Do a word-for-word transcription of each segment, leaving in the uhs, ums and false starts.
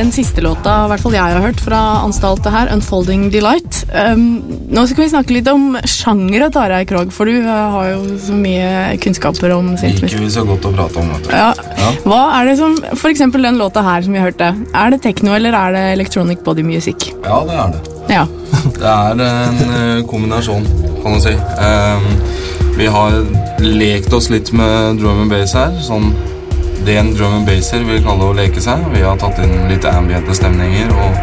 den siste låta, I hvert fall jeg har hørt fra anstaltet her, Unfolding Delight. Um, nå skal vi snakke litt om sjangere, Tarjei Krogh, for du uh, har jo så mye kunnskaper om synthmusikk. Liker vi så godt å prate om, vet du. Ja. Ja. Hva er det som, for eksempel den låta her som vi hørte, er det techno eller er det electronic body music? Ja, det er det. Ja. Det er en uh, kombinasjon, kan du si. Um, vi har lekt oss litt med drum and bass her, sånn det en drum and basser vil kalle å leke seg. Vi har tatt inn litt ambiente stemninger, og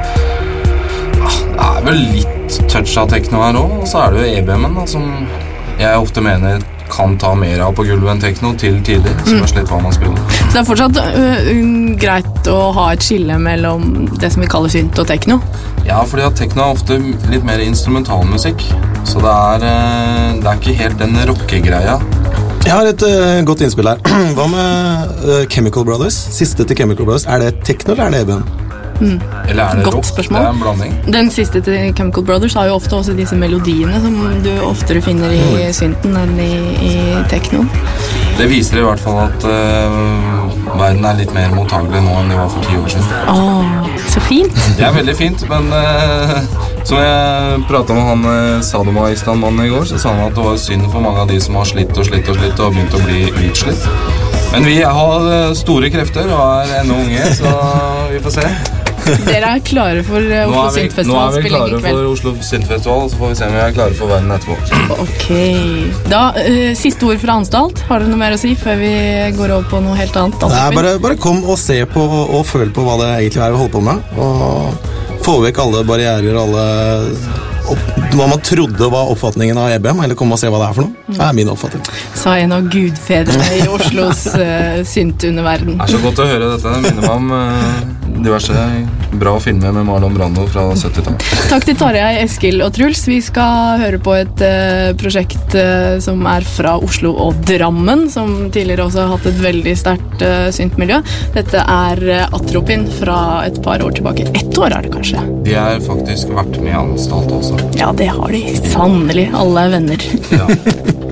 ja, det er vel litt touch av techno her også. Og så er det jo E B M-en da, som jeg ofte mener kan ta mer av på gulvet enn techno til tider, som er slitt hva man spiller. Så det er fortsatt uh, greit å ha et skille mellom det som vi kaller synth og techno? Ja, fordi at techno er ofte litt mer instrumentalmusikk, så det er, uh, det er ikke helt den rockegreia. Jeg har et uh, godt innspill her. Hva med uh, Chemical Brothers? Siste til Chemical Brothers. Er det techno eller er det E B M? Mm. Eller er det Godt rock? spørsmål. Det er en blanding. Den siste til Chemical Brothers har jo ofte også disse melodiene som du oftere finner i synthen enn i, i techno. Det viser i hvert fall at uh, verden er litt mer mottagelig nå enn det var for ti år siden. Åh, så fint! Det er veldig fint, men uh, som jeg pratet med han uh, Sadomaistan-mannen i går, så sa han at det var synd for mange av de som har slitt og slitt og slitt og begynt å bli utslitt. Men vi har store krefter og er ennå unge, så vi får se. Dere er klare for uh, Oslo Synthfestival spilling i kveld. Nå er vi klare for Oslo Synthfestival, så får vi se om vi er klare for verden etterpå. Ok. Da, uh, siste ord fra anstalt. Har dere noe mer å si før vi går over på noe helt annet? Nei, bare, bare kom og se på og, og føl på hva det egentlig er vi holder på med. Og få vekk alle barrierer, alle opp, hva man trodde var oppfatningen av E B M, eller komme og se hva det er for noe. Det er min oppfatning. Sa en av gudfedrene i Oslos uh, synthunderverden. Det er så godt å høre dette. Det minner meg om uh, diverse bra filmer med Marlon Brando fra syttitallet. Takk til Tarjei, Eskil og Truls. Vi skal høre på et uh, prosjekt uh, som er fra Oslo og Drammen, som tidligere også har hatt et veldig sterkt uh, synthmiljø. Dette er uh, Atropin fra et par år tilbake. Ett år er det kanskje? De har faktisk vært med i anstalt også. Ja, det har de. Sannelig. Alle er venner. Ja.